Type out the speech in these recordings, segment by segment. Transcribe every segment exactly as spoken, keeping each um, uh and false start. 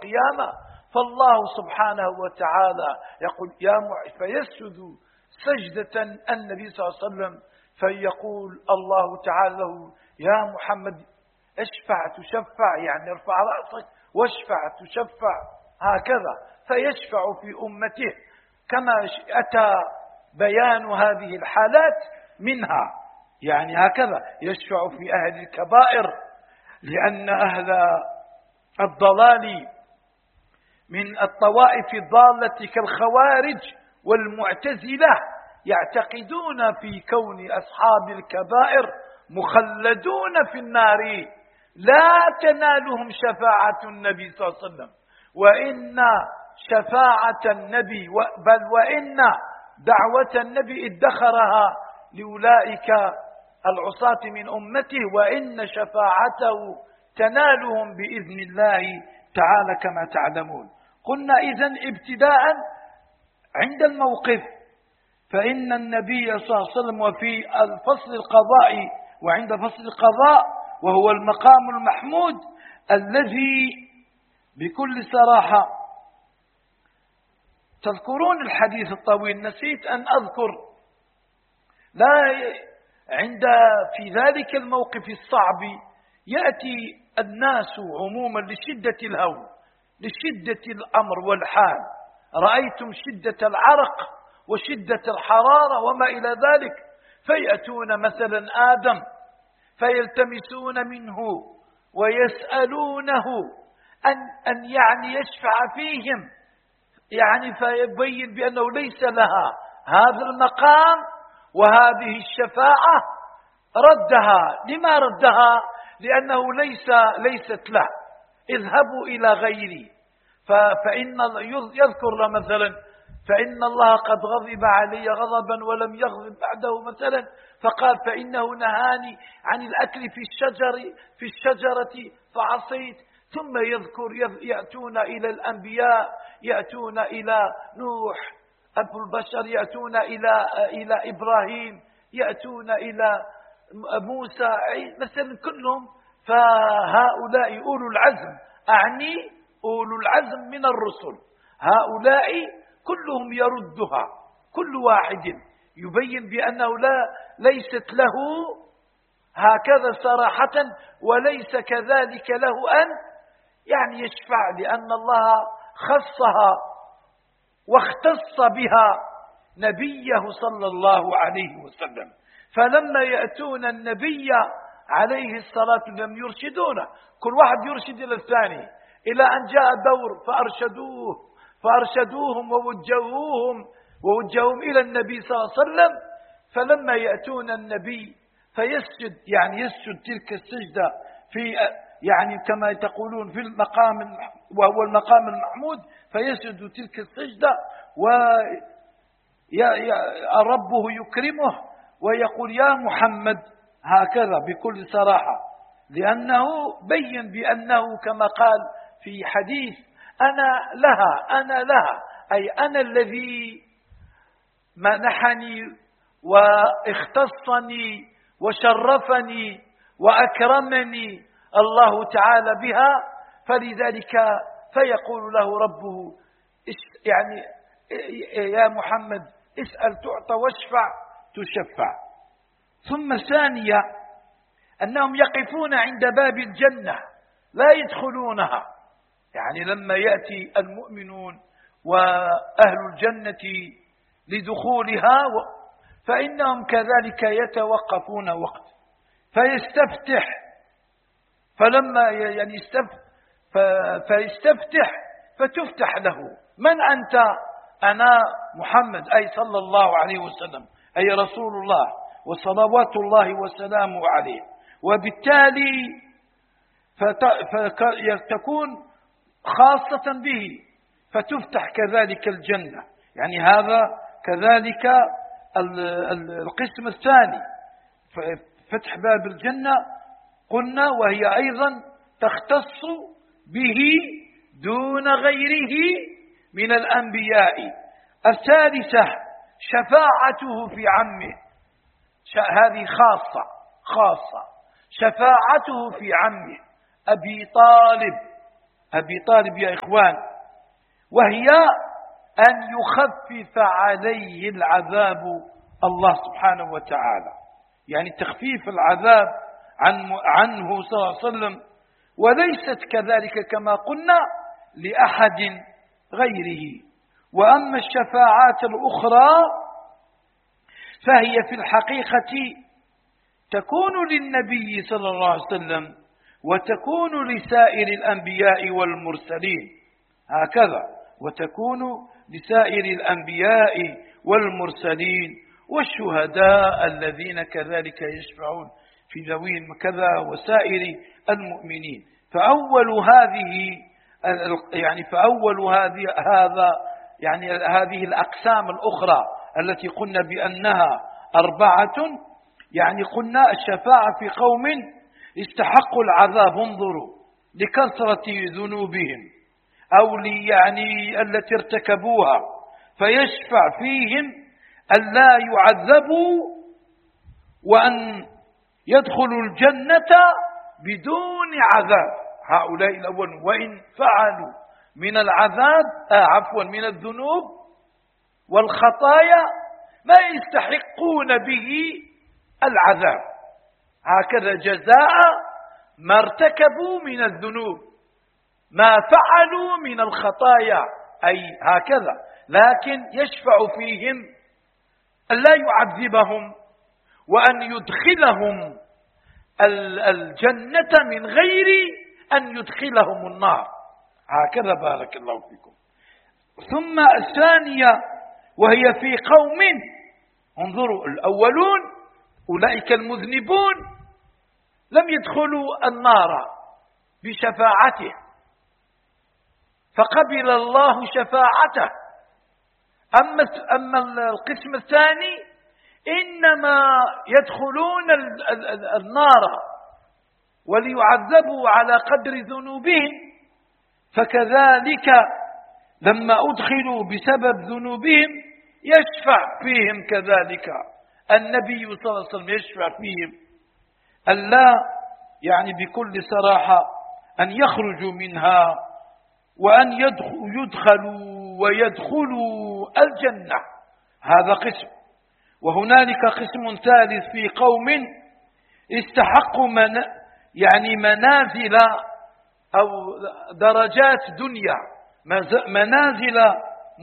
القيامة. فالله سبحانه وتعالى يقول يا معز، فيسجد سجدة النبي صلى الله عليه وسلم، فيقول الله تعالى له يا محمد اشفع تشفع، يعني ارفع رأسك واشفع تشفع، هكذا فيشفع في أمته. كما أتى بيان هذه الحالات منها، يعني هكذا يشفع في أهل الكبائر، لأن أهل الضلال من الطوائف الضالة كالخوارج والمعتزلة يعتقدون في كون أصحاب الكبائر مخلدون في النار، لا تنالهم شفاعة النبي صلى الله عليه وسلم، وإن شفاعة النبي بل وإن دعوة النبي ادخرها لأولئك العصاة من أمته، وإن شفاعته تنالهم بإذن الله تعالى كما تعلمون. قلنا إذن ابتداء عند الموقف، فإن النبي صلى الله عليه وسلم وفي الفصل القضائي وعند فصل القضاء، وهو المقام المحمود الذي بكل صراحة تذكرون الحديث الطويل، نسيت أن أذكر لا عند في ذلك الموقف الصعب يأتي الناس عموما لشدة الهول، لشدة الأمر والحال، رأيتم شدة العرق وشدة الحرارة وما إلى ذلك، فيأتون مثلا آدم فيلتمسون منه ويسألونه أن, أن يعني يشفع فيهم، يعني فيبين بأنه ليس لها هذا المقام وهذه الشفاعة، ردها. لما ردها؟ لأنه ليس ليست له، اذهبوا إلى غيري. فإن يذكر مثلا فإن الله قد غضب علي غضبا ولم يغضب بعده مثلا، فقال فإنه نهاني عن الأكل في الشجر في الشجرة فعصيت. ثم يذكر يأتون إلى الأنبياء، يأتون إلى نوح أبو البشر، يأتون إلى إلى إبراهيم، يأتون إلى موسى مثلا كلهم. فهؤلاء أولو العزم، أعني أولو العزم من الرسل، هؤلاء كلهم يردها، كل واحد يبين بأنه لا ليست له هكذا صراحة، وليس كذلك له أن يعني يشفع، لأن الله خصها واختص بها نبيه صلى الله عليه وسلم. فلما يأتون النبي عليه الصلاة والسلام يرشدونه، كل واحد يرشد إلى الثاني، إلى أن جاء دور فأرشدوه فأرشدوهم ووجهوهم ووجههم إلى النبي صلى الله عليه وسلم. فلما يأتون النبي فيسجد، يعني يسجد تلك السجدة في يعني كما تقولون في المقام وهو المقام المحمود، فيسجد تلك السجدة وربه يكرمه ويقول يا محمد، هكذا بكل صراحة، لأنه بين بأنه كما قال في حديث أنا لها أنا لها أي أنا الذي منحني واختصني وشرفني وأكرمني الله تعالى بها، فلذلك فيقول له ربه يعني يا محمد اسأل تعطى واشفع تشفع. ثم ثانيا أنهم يقفون عند باب الجنة لا يدخلونها، يعني لما يأتي المؤمنون وأهل الجنة لدخولها فإنهم كذلك يتوقفون وقت فيستفتح، فلما يعني فيستفتح فتفتح له من أنت؟ أنا محمد، أي صلى الله عليه وسلم، أي رسول الله وصلوات الله وسلامه عليه. وبالتالي فتكون خاصة به فتفتح كذلك الجنة، يعني هذا كذلك القسم الثاني، فتح باب الجنة قلنا وهي أيضا تختص به دون غيره من الأنبياء. الثالثة شفاعته في عمه، هذه خاصة خاصة شفاعته في عمه أبي طالب أبي طالب يا إخوان، وهي أن يخفف عليه العذاب الله سبحانه وتعالى، يعني تخفيف العذاب عن عنه صلى الله عليه وسلم، وليست كذلك كما قلنا لأحد غيره. وأما الشفاعات الأخرى فهي في الحقيقة تكون للنبي صلى الله عليه وسلم وتكون لسائر الأنبياء والمرسلين، هكذا، وتكون لسائر الأنبياء والمرسلين والشهداء الذين كذلك يشفعون في ذوي كذا وسائر المؤمنين. فأول هذه يعني فأول هذه هذا يعني هذه الأقسام الأخرى التي قلنا بأنها أربعة، يعني قلنا الشفاعة في قوم استحقوا العذاب، انظروا لكثرة ذنوبهم أو لي يعني التي ارتكبوها، فيشفع فيهم أن لا يعذبوا وأن يدخلوا الجنة بدون عذاب. هؤلاء الأول وإن فعلوا من العذاب آه عفوا من الذنوب والخطايا ما يستحقون به العذاب، هكذا جزاء ما ارتكبوا من الذنوب، ما فعلوا من الخطايا، أي هكذا، لكن يشفع فيهم أن لا يعذبهم وأن يدخلهم الجنة من غير أن يدخلهم النار، هكذا بارك الله فيكم. ثم الثانية وهي في قوم، انظروا الأولون أولئك المذنبون لم يدخلوا النار بشفاعته فقبل الله شفاعته. أما أما القسم الثاني إنما يدخلون النار وليعذبوا على قدر ذنوبهم، فكذلك لما أدخلوا بسبب ذنوبهم يشفع فيهم كذلك النبي صلى الله عليه وسلم، يشفع فيهم ألا يعني بكل صراحة أن يخرجوا منها وأن يدخلوا ويدخلوا الجنة، هذا قسم. وهنالك قسم ثالث في قوم استحقوا من يعني منازل أو درجات دنيا، منازل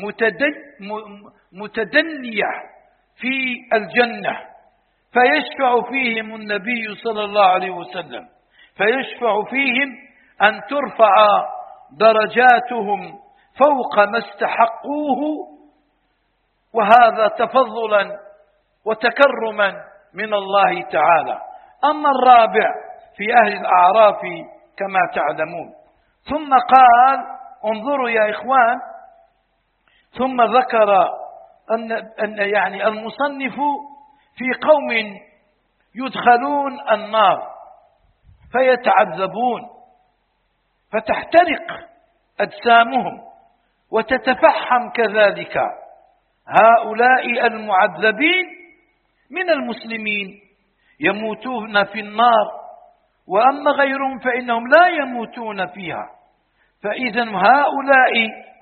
متدنية في الجنة، فيشفع فيهم النبي صلى الله عليه وسلم، فيشفع فيهم أن ترفع درجاتهم فوق ما استحقوه، وهذا تفضلا وتكرما من الله تعالى. أما الرابع في أهل الأعراف كما تعلمون. ثم قال انظروا يا إخوان، ثم ذكر أن, أن يعني المصنف في قوم يدخلون النار فيتعذبون فتحترق أجسامهم وتتفحم كذلك، هؤلاء المعذبين من المسلمين يموتون في النار، وأما غيرهم فإنهم لا يموتون فيها. فإذا هؤلاء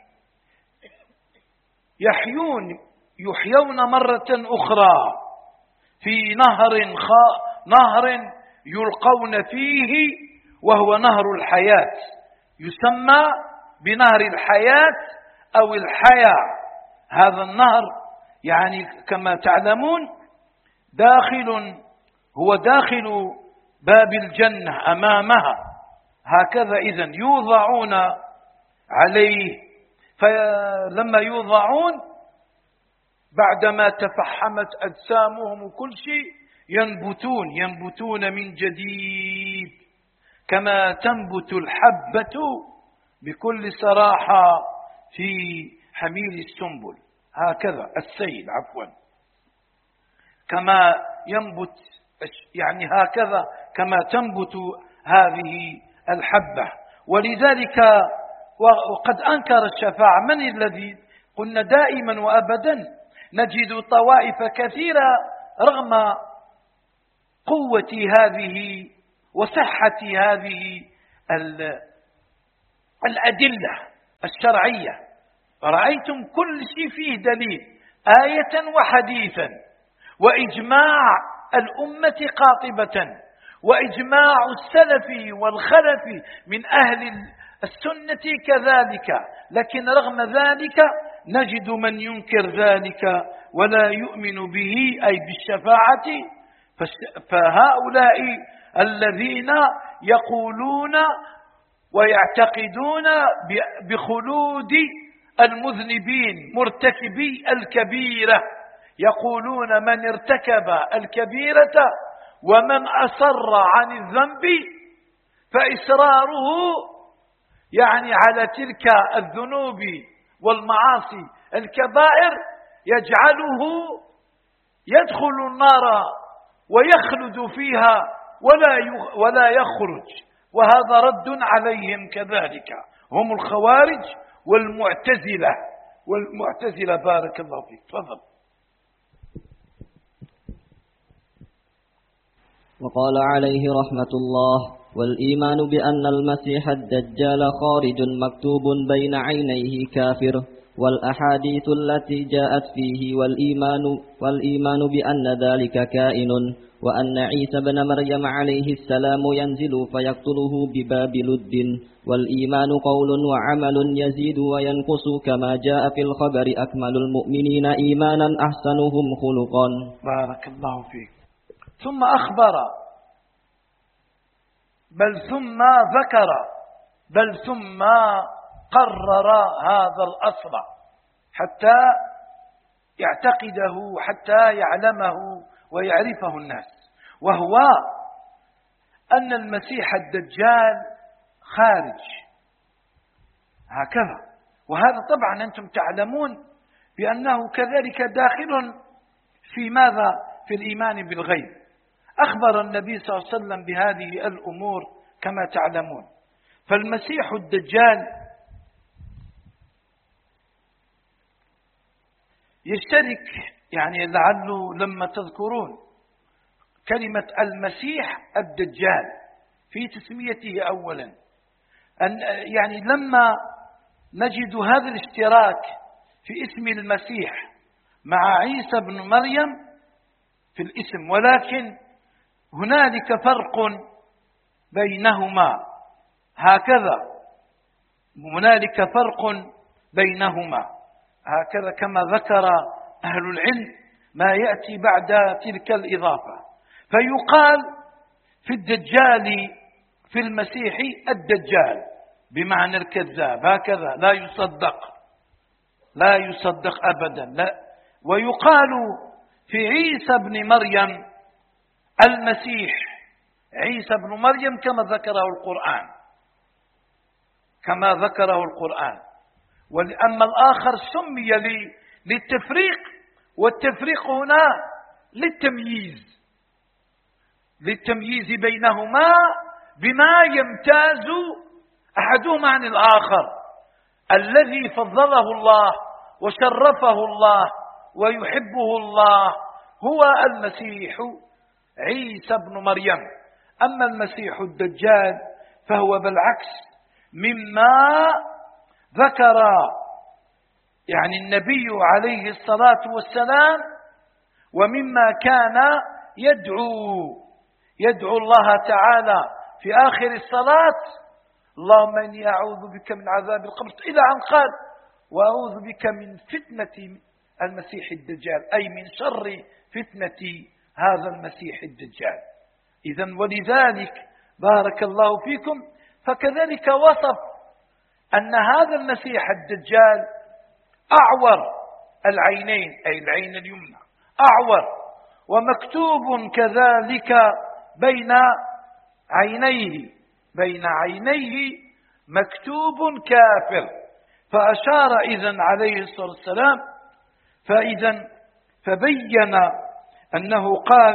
يحيون يحيون مرة أخرى في نهر خا نهر يلقون فيه، وهو نهر الحياة، يسمى بنهر الحياة أو الحياة. هذا النهر يعني كما تعلمون داخل هو داخل باب الجنة أمامها، هكذا إذن يوضعون عليه، فلما يوضعون بعدما تفحمت أجسامهم وكل شيء ينبتون ينبتون من جديد كما تنبت الحبة بكل صراحة في حميل السنبل، هكذا السيل عفوا كما ينبت يعني هكذا كما تنبت هذه الحبة. ولذلك وقد أنكر الشفاعة من الذي قلنا دائما وأبدا نجد طوائف كثيرة رغم قوة هذه وصحة هذه الأدلة الشرعية، رأيتم كل شيء فيه دليل، آية وحديثا، وإجماع الأمة قاطبة، وإجماع السلف والخلف من أهل السنة كذلك. لكن رغم ذلك نجد من ينكر ذلك ولا يؤمن به، أي بالشفاعة. فهؤلاء الذين يقولون ويعتقدون بخلود المذنبين مرتكبي الكبيرة، يقولون من ارتكب الكبيرة ومن أصر عن الذنب فإصراره يعني على تلك الذنوب والمعاصي الكبائر يجعله يدخل النار ويخلد فيها ولا ولا يخرج، وهذا رد عليهم كذلك. هم الخوارج والمعتزلة والمعتزلة بارك الله فيك. تفضل. وقال عليه رحمة الله: والإيمان بأن المسيح الدجال خارج مكتوب بين عينيه كافر، والأحاديث التي جاءت فيه، والإيمان, والإيمان بأن ذلك كائن، وأن عيسى بن مريم عليه السلام ينزل فيقتله بباب لد، والإيمان قول وعمل يزيد وينقص، كما جاء في الخبر: أكمل المؤمنين إيمانا أحسنهم خلقا. بارك الله فيك. ثم أخبر بل ثم ذكر بل ثم قرر هذا الأصل حتى يعتقده، حتى يعلمه ويعرفه الناس، وهو أن المسيح الدجال خارج هكذا. وهذا طبعا أنتم تعلمون بأنه كذلك داخل في ماذا؟ في الإيمان بالغيب. أخبر النبي صلى الله عليه وسلم بهذه الأمور كما تعلمون. فالمسيح الدجال يشترك، يعني لعله لما تذكرون كلمة المسيح الدجال في تسميته أولا، أن يعني لما نجد هذا الاشتراك في اسم المسيح مع عيسى بن مريم في الاسم، ولكن هنالك فرق بينهما هكذا، هنالك فرق بينهما هكذا كما ذكر أهل العلم ما يأتي بعد تلك الإضافة. فيقال في الدجال في المسيح الدجال بمعنى الكذاب، هكذا لا يصدق لا يصدق أبدا لا. ويقال في عيسى بن مريم المسيح عيسى بن مريم كما ذكره القرآن كما ذكره القرآن وأما الآخر سمي للتفريق، والتفريق هنا للتمييز للتمييز بينهما بما يمتاز أحدهما عن الآخر. الذي فضله الله وشرفه الله ويحبه الله هو المسيح عيسى بن مريم. أما المسيح الدجال فهو بالعكس مما ذكر يعني النبي عليه الصلاة والسلام، ومما كان يدعو يدعو الله تعالى في آخر الصلاة: اللهم إني أعوذ بك من عذاب القبر، إلى أن قال: وأعوذ بك من فتنة المسيح الدجال، أي من شر فتنة هذا المسيح الدجال. إذن ولذلك بارك الله فيكم فكذلك وصف أن هذا المسيح الدجال أعور العينين، أي العين اليمنى أعور، ومكتوب كذلك بين عينيه بين عينيه مكتوب كافر. فأشار إذن عليه الصلاة والسلام فإذن فبين أنه قال: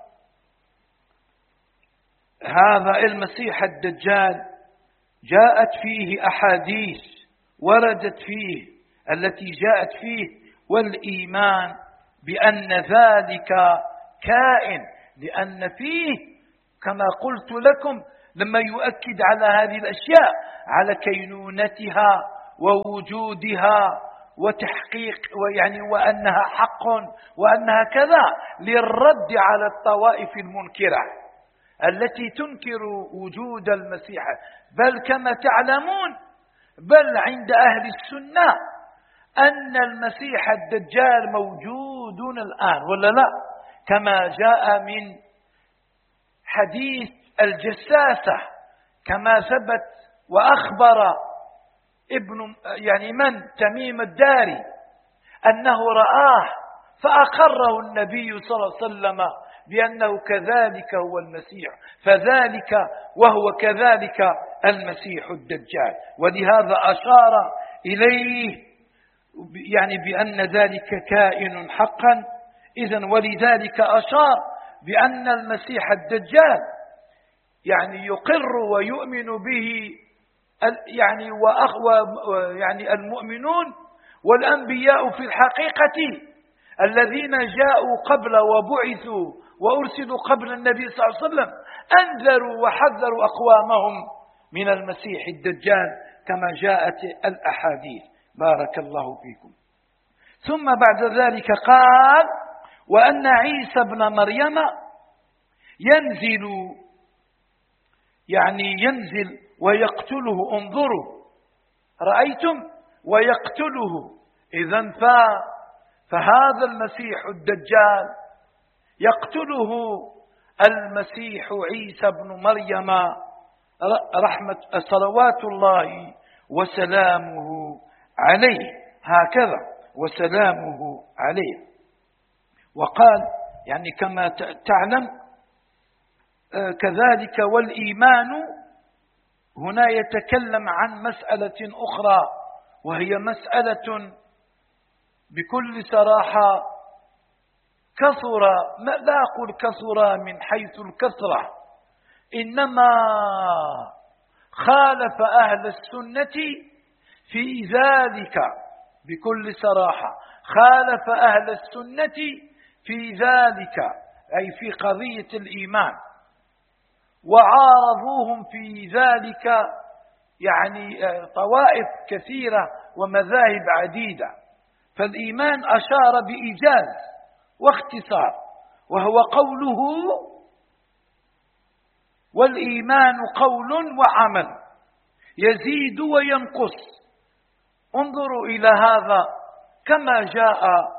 هذا المسيح الدجال جاءت فيه أحاديث وردت فيه التي جاءت فيه والإيمان بأن ذلك كائن، لأن فيه كما قلت لكم لما يؤكد على هذه الأشياء، على كينونتها ووجودها وتحقيق ويعني وأنها حق وأنها كذا، للرد على الطوائف المنكرة التي تنكر وجود المسيح. بل كما تعلمون، بل عند أهل السنة أن المسيح الدجال موجود الآن ولا لا، كما جاء من حديث الجساسة، كما ثبت وأخبر ابن يعني من تميم الداري أنه رآه فأقره النبي صلى الله عليه وسلم بأنه كذلك هو المسيح، فذلك وهو كذلك المسيح الدجال. ولهذا أشار إليه يعني بأن ذلك كائن حقا. إذن ولذلك أشار بأن المسيح الدجال يعني يقر ويؤمن به يعني وأخوة يعني المؤمنون والأنبياء في الحقيقة الذين جاءوا قبل وبعثوا وأرسلوا قبل النبي صلى الله عليه وسلم، أنذروا وحذروا أقوامهم من المسيح الدجال كما جاءت الأحاديث. بارك الله فيكم. ثم بعد ذلك قال: وأن عيسى ابن مريم ينزل يعني ينزل ويقتله. انظروا، رأيتم؟ ويقتله. إذن فهذا المسيح الدجال يقتله المسيح عيسى ابن مريم رحمة صلوات الله وسلامه عليه، هكذا وسلامه عليه. وقال يعني كما تعلم كذلك والإيمان، هنا يتكلم عن مسألة أخرى، وهي مسألة بكل صراحة كثر، لا أقول كثر من حيث الكثرة، إنما خالف أهل السنة في ذلك، بكل صراحة خالف أهل السنة في ذلك، أي في قضية الإيمان، وعارضوهم في ذلك يعني طوائف كثيرة ومذاهب عديدة. فالإيمان أشار بإيجاز واختصار، وهو قوله: والإيمان قول وعمل يزيد وينقص. انظروا إلى هذا كما جاء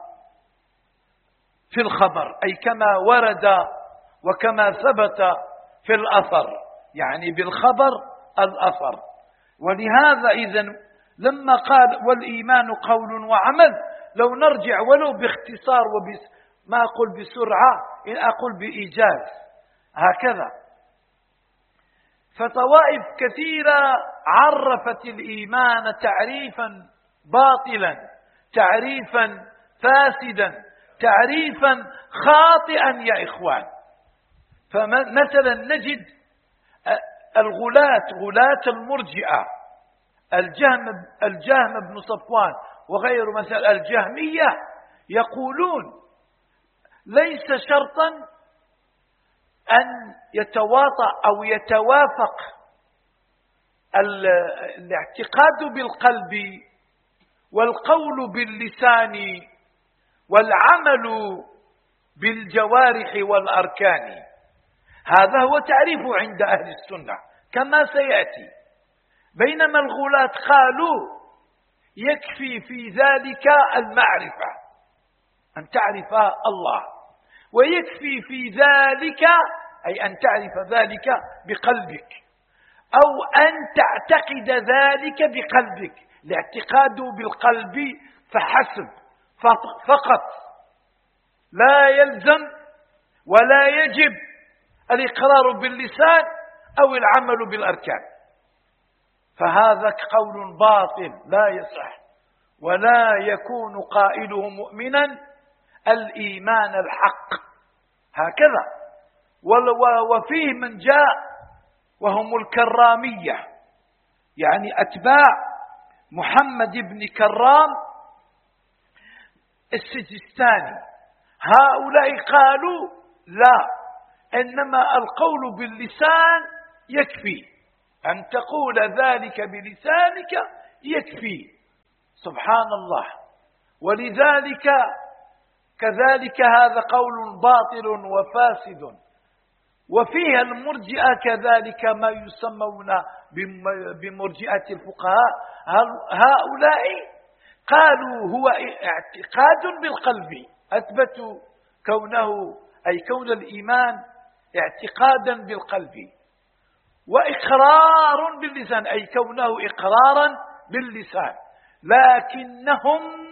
في الخبر، أي كما ورد وكما ثبت في الأثر، يعني بالخبر الأثر. ولهذا إذن لما قال والإيمان قول وعمل، لو نرجع ولو باختصار وبس ما أقول بسرعة، إن أقول بإيجاز هكذا. فطوائف كثيرة عرفت الإيمان تعريفا باطلا، تعريفا فاسدا، تعريفا خاطئا يا إخوان. فمثلا نجد الغلاة، غلاة المرجئة، الجهم, الجهم بن صفوان وغيره، مثل الجهمية، يقولون ليس شرطا أن يتواطأ أو يتوافق الاعتقاد بالقلب والقول باللسان والعمل بالجوارح والأركان. هذا هو تعريفه عند أهل السنة كما سيأتي. بينما الغلاة قالوا يكفي في ذلك المعرفة، أن تعرف الله، ويكفي في ذلك أي أن تعرف ذلك بقلبك، أو أن تعتقد ذلك بقلبك. الاعتقاد بالقلب فحسب فقط، لا يلزم ولا يجب الإقرار باللسان أو العمل بالأركان. فهذا قول باطل لا يصح، ولا يكون قائله مؤمنا الإيمان الحق هكذا. وفيه من جاء وهم الكرامية، يعني أتباع محمد بن كرام السجستاني. هؤلاء قالوا لا، إنما القول باللسان يكفي، أن تقول ذلك بلسانك يكفي. سبحان الله. ولذلك كذلك هذا قول باطل وفاسد. وفيها المرجئة كذلك ما يسمون بمرجئة الفقهاء، هؤلاء قالوا هو اعتقاد بالقلب، أثبتوا كونه أي كون الإيمان اعتقادا بالقلب، وإقرار باللسان أي كونه إقرارا باللسان، لكنهم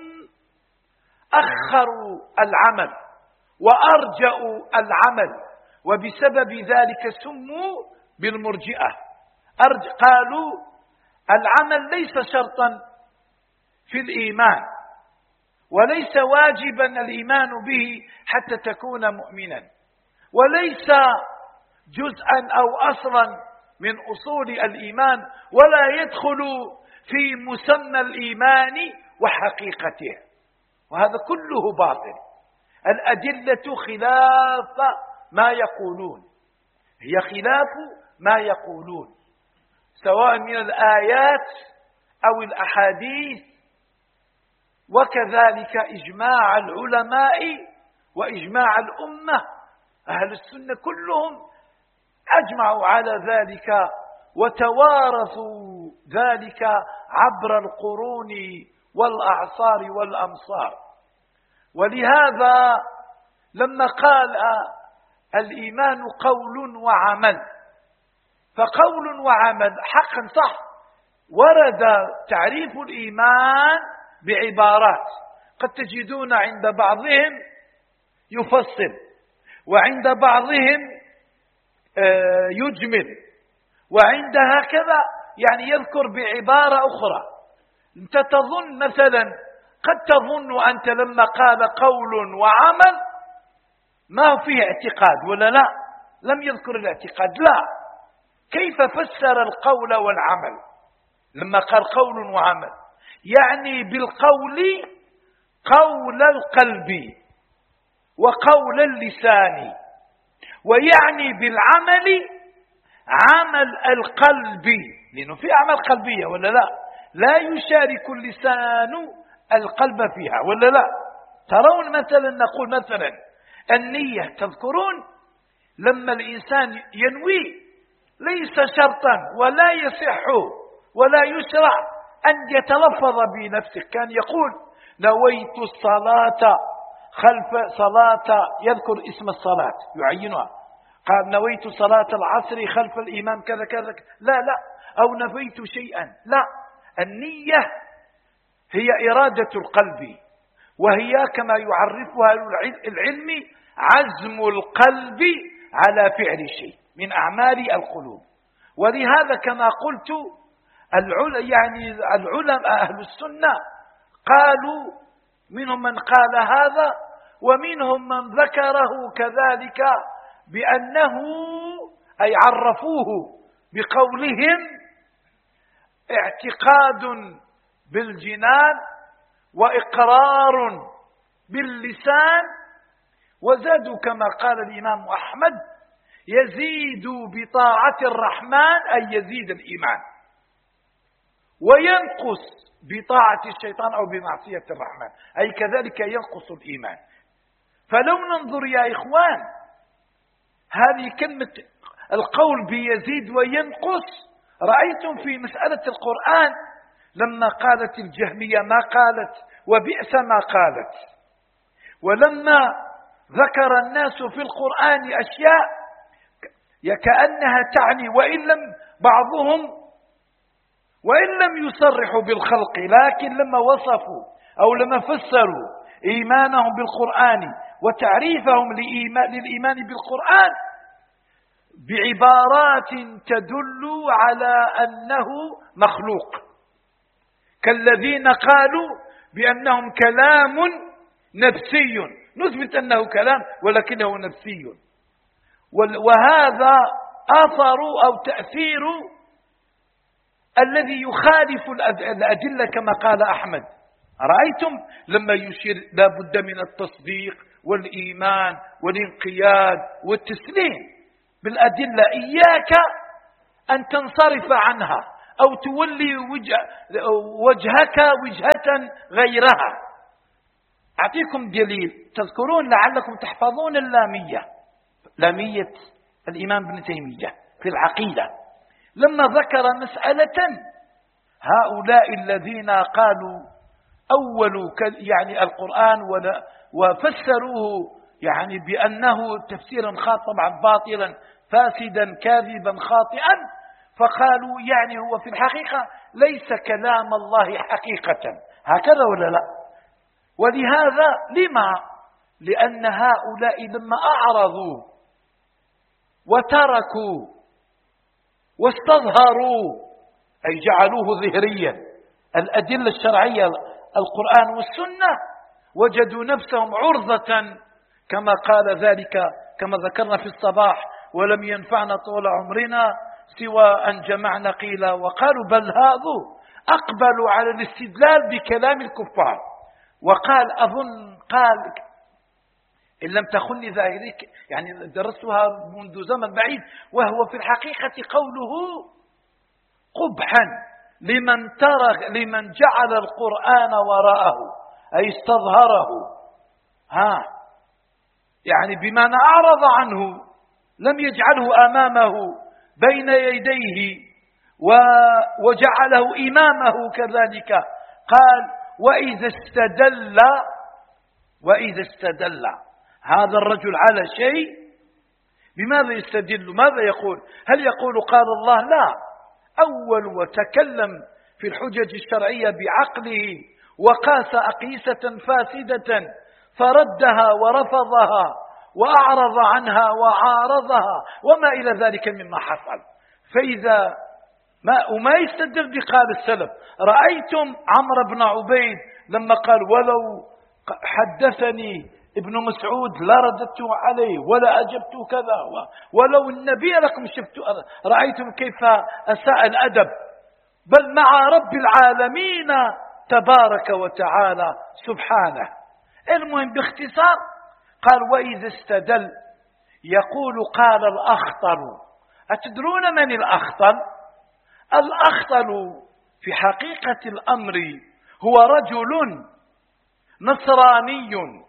أخروا العمل وأرجأوا العمل، وبسبب ذلك سموا بالمرجئة. قالوا العمل ليس شرطا في الإيمان، وليس واجبا الإيمان به حتى تكون مؤمنا، وليس جزءا أو أصلا من أصول الإيمان، ولا يدخل في مسمى الإيمان وحقيقته. وهذا كله باطل. الأدلة خلاف ما يقولون، هي خلاف ما يقولون، سواء من الآيات أو الأحاديث، وكذلك إجماع العلماء وإجماع الأمة. أهل السنة كلهم أجمعوا على ذلك وتوارثوا ذلك عبر القرون والأعصار والأمصار. ولهذا لما قال الإيمان قول وعمل، فقول وعمل حقا صح، ورد تعريف الإيمان بعبارات، قد تجدون عند بعضهم يفصل، وعند بعضهم يجمل، وعند هكذا يعني يذكر بعبارة أخرى. أنت تظن مثلا، قد تظن أنت لما قال قول وعمل ما هو فيه اعتقاد ولا لا، لم يذكر الاعتقاد، لا، كيف فسر القول والعمل لما قال قول وعمل؟ يعني بالقول قول القلب وقول اللسان، ويعني بالعمل عمل القلب، لأنه في أعمال قلبية ولا لا، لا يشارك اللسان القلب فيها ولا لا. ترون مثلا، نقول مثلا النية، تذكرون لما الإنسان ينوي ليس شرطا ولا يصح ولا يشرع أن يتلفظ بنفسه، كان يقول نويت الصلاة خلف صلاة، يذكر اسم الصلاة يعينها، قال نويت صلاة العصر خلف الإمام كذا كذا، لا لا، أو نويت شيئا، لا. النية هي إرادة القلب، وهي كما يعرفها العلم عزم القلب على فعل شيء من أعمال القلوب. ولهذا كما قلت العلماء يعني العلماء أهل السنة قالوا، منهم من قال هذا ومنهم من ذكره كذلك بأنه أي عرفوه بقولهم اعتقاد بالجنان وإقرار باللسان، وزادوا كما قال الإمام أحمد يزيد بطاعة الرحمن أي يزيد الإيمان، وينقص بطاعة الشيطان أو بمعصية الرحمن أي كذلك ينقص الإيمان. فلو ننظر يا إخوان هذه كلمة القول بيزيد وينقص، رأيتم في مسألة القرآن لما قالت الجهمية ما قالت وبئس ما قالت، ولما ذكر الناس في القرآن أشياء كأنها تعني، وإن لم بعضهم وإن لم يصرحوا بالخلق، لكن لما وصفوا أو لما فسروا إيمانهم بالقرآن وتعريفهم للإيمان بالقرآن بعبارات تدل على أنه مخلوق، كالذين قالوا بأنهم كلام نفسي، نثبت أنه كلام ولكنه نفسي، وهذا أثر أو تأثير الذي يخالف الأدلة كما قال أحمد. رأيتم لما يشير لا بد من التصديق والإيمان والانقياد والتسليم بالأدلة، إياك أن تنصرف عنها أو تولي وجه وجهك وجهة غيرها. أعطيكم دليل. تذكرون لعلكم تحفظون اللامية، لامية الإمام ابن تيمية في العقيدة، لما ذكر مسألة هؤلاء الذين قالوا أولوا يعني القرآن وفسروه يعني بأنه تفسيرا خاطئا طبعا باطلا فاسدا كاذبا خاطئا، فقالوا يعني هو في الحقيقة ليس كلام الله حقيقة، هكذا ولا لا؟ ولهذا لما؟ لأن هؤلاء لما أعرضوا وتركوا واستظهروا أي جعلوه ظهريا الأدلة الشرعية القرآن والسنة، وجدوا نفسهم عرضة كما قال ذلك كما ذكرنا في الصباح: ولم ينفعنا طول عمرنا سوى أن جمعنا قيل وقالوا، بل هذو أقبلوا على الاستدلال بكلام الكفار. وقال أظن قال إن لم تخني ذاكرتي يعني درستها منذ زمن بعيد، وهو في الحقيقة قوله قبحا لمن ترك لمن جعل القرآن وراءه أي استظهره، ها يعني بمعنى أعرض عنه لم يجعله أمامه بين يديه وجعله إمامه كذلك. قال وإذا استدل وإذا استدل هذا الرجل على شيء بماذا يستدل؟ ماذا يقول؟ هل يقول قال الله؟ لا، أول وتكلم في الحجج الشرعية بعقله وقاس أقيسة فاسدة فردها ورفضها وأعرض عنها وعارضها وما إلى ذلك مما حصل. فإذا ما وما يستدل بقال السلف. رأيتم عمرو بن عبيد لما قال ولو حدثني ابن مسعود لا رددت عليه ولا أجبت كذا، ولو النبي لكم شفت. رأيتم كيف أساء الأدب، بل مع رب العالمين تبارك وتعالى سبحانه. المهم باختصار قال وإذا استدل يقول قال الأخطل. أتدرون من الأخطل؟ الأخطل في حقيقة الأمر هو رجل نصراني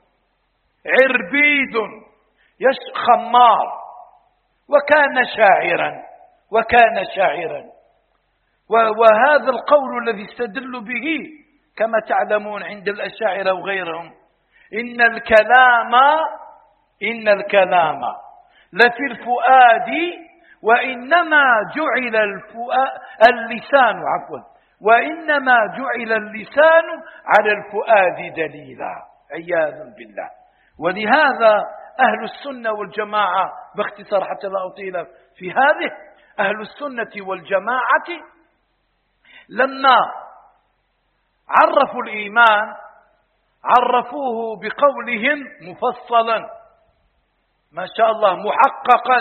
عربيد خمار وكان شاعرا وكان شاعرا وهذا القول الذي استدل به كما تعلمون عند الأشاعرة وغيرهم: إن الكلام إن الكلام لفي الفؤاد وإنما جعل الفؤاد اللسان عفوا وإنما جعل اللسان على الفؤاد دليلا، عياذا بالله. ولهذا أهل السنة والجماعة باختصار حتى لا أطيل في هذه، أهل السنة والجماعة لما عرفوا الإيمان عرفوه بقولهم مفصلا ما شاء الله، محققا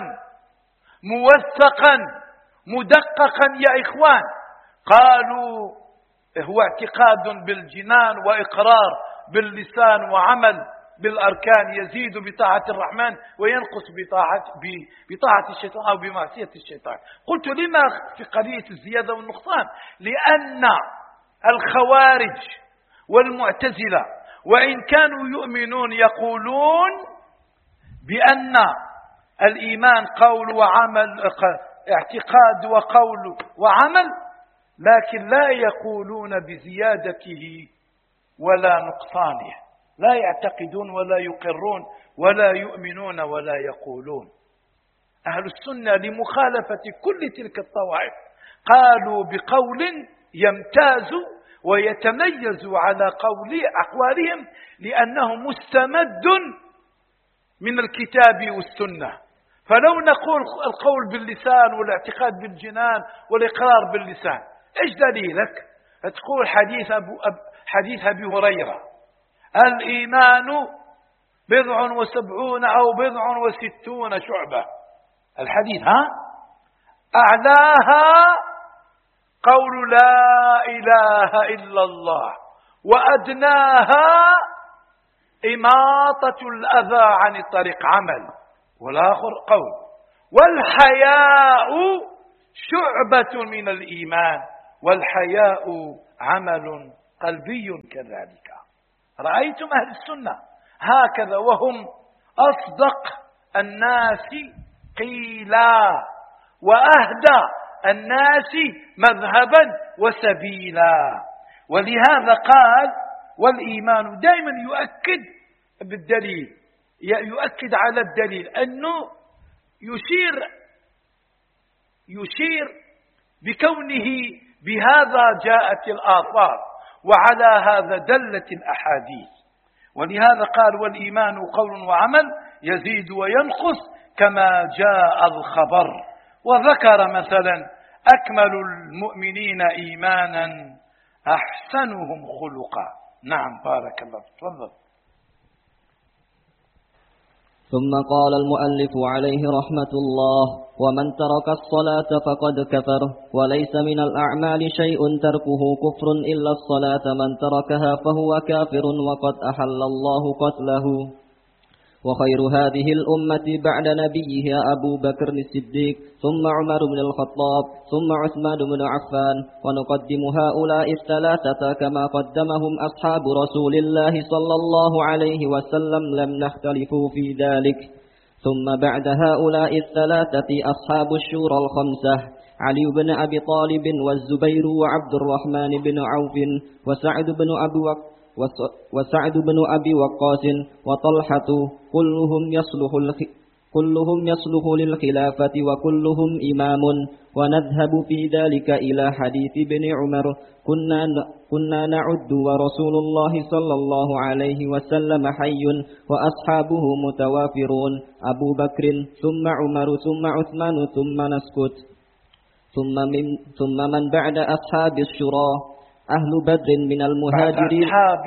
موثقا مدققا يا إخوان. قالوا هو اعتقاد بالجنان وإقرار باللسان وعمل بالأركان، يزيد بطاعة الرحمن وينقص بطاعة, بطاعة الشيطان أو بمعصية الشيطان. قلت لما في قضية الزيادة والنقصان؟ لأن الخوارج والمعتزلة وإن كانوا يؤمنون يقولون بأن الإيمان قول وعمل، اعتقاد وقول وعمل، لكن لا يقولون بزيادته ولا نقصانه، لا يعتقدون ولا يقرون ولا يؤمنون ولا يقولون. أهل السنة لمخالفة كل تلك الطوائف قالوا بقول يمتاز ويتميز على قول أقوالهم لأنه مستمد من الكتاب والسنة. فلو نقول القول باللسان والاعتقاد بالجنان والإقرار باللسان، إيش دليلك؟ تقول حديث أبو أب حديث أبي هريرة: الإيمان بضع وسبعون أو بضع وستون شعبة. الحديث ها أعلاها قول لا إله إلا الله، وأدناها إماطة الأذى عن الطريق عمل، والآخر قول. والحياء شعبة من الإيمان، والحياء عمل قلبي كذلك. رأيتم أهل السنة هكذا، وهم أصدق الناس قيلا وأهدى الناس مذهبا وسبيلا. ولهذا قال والإيمان دائما يؤكد بالدليل، يؤكد على الدليل أنه يشير يشير بكونه بهذا جاءت الآثار، وعلى هذا دلت الأحاديث. ولهذا قال والإيمان قول وعمل يزيد وينقص كما جاء الخبر. وذكر مثلا أكمل المؤمنين إيمانا أحسنهم خلقا. نعم بارك الله، تفضل. ثم قال المؤلف عليه رحمة الله: ومن ترك الصلاة فقد كفر، وليس من الأعمال شيء تركه كفر إلا الصلاة، من تركها فهو كافر وقد أحل الله قتله. وخير هذه الأمة بعد نبيها أبو بكر الصديق، ثم عمر بن الخطاب، ثم عثمان بن عفان، ونقدم هؤلاء الثلاثة كما قدمهم أصحاب رسول الله صلى الله عليه وسلم، لم نختلفوا في ذلك. ثم بعد هؤلاء الثلاثة أصحاب الشورى الخمسة: علي بن أبي طالب، والزبير، وعبد الرحمن بن عوف، وسعد بن أبي وقاص وسعد بن أبي وقاص، وطلحة، كلهم يصلح كلهم يصلح للخلافة وكلهم إمام. ونذهب في ذلك إلى حديث ابن عمر: كنا كنا نعد ورسول الله صلى الله عليه وسلم حي وأصحابه متوافرون، أبو بكر ثم عمر ثم عثمان ثم نسكت. ثم من ثم من بعد أصحاب الشورى أهل بدر من المهاجرين. أصحاب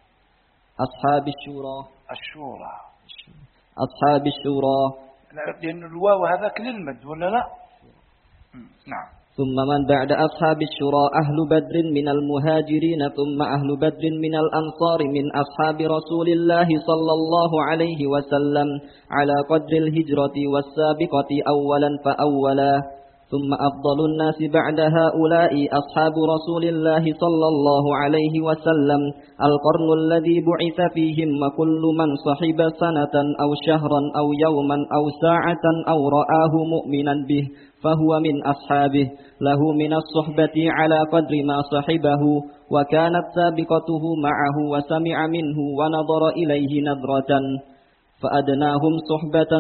أصحاب الشورى الشورى أصحاب الشورى لأن الواو هذاك للمد ولا لا؟ نعم. ثم من بعد أصحاب الشورى أهل بدر من المهاجرين، ثم أهل بدر من الأنصار من أصحاب رسول الله صلى الله عليه وسلم على قدر الهجرة والسابقة أولا فأولا. ثم أفضل الناس بعد هؤلاء أصحاب رسول الله صلى الله عليه وسلم، القرن الذي بعث فيهم، وكل من صحب سنة أو شهرا أو يوما أو ساعة أو رآه مؤمنا به فهو من أصحابه، له من الصحبة على قدر ما صحبه، وكانت سابقته معه وسمع منه ونظر إليه نظرة، فأدناهم صحبة